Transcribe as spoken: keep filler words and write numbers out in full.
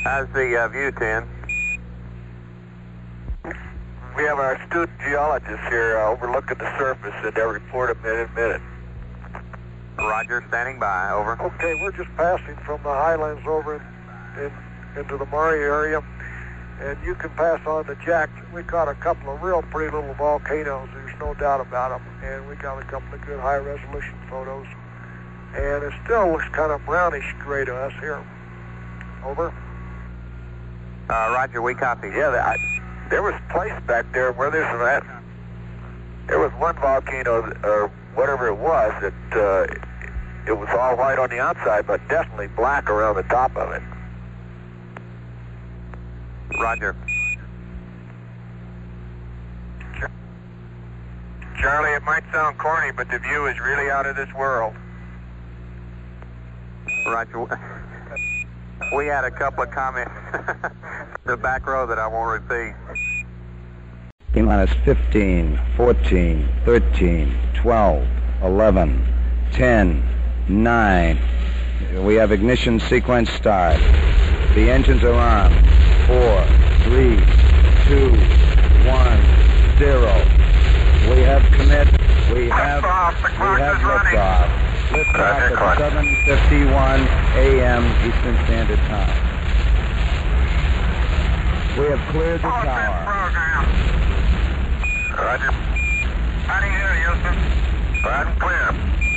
How's the uh, view, ten? We have our student geologists here uh, overlooking the surface, and they'll report a minute in a minute. Roger, standing by, over. Okay, we're just passing from the highlands over in, in, into the Murray area, and you can pass on to Jack. We caught a couple of real pretty little volcanoes, there's no doubt about them, and we got a couple of good high-resolution photos. And it still looks kind of brownish gray to us here. Over. Uh, Roger, we copy. Yeah, I, there was a place back there where there's that. There was one volcano, or whatever it was, that uh, it was all white on the outside, but definitely black around the top of it. Roger. Charlie, it might sound corny, but the view is really out of this world. Roger. We had a couple of comments the back row that I won't repeat. T minus fifteen, fourteen, thirteen, twelve, eleven, ten, nine. We have ignition sequence start. The engines are on. Four, three, two, one, zero. We have commit. We have, we have liftoff. Liftoff at seven fifty-one a m Eastern Standard Time. We have cleared the tower. Roger. How do you hear, Houston? Loud and clear.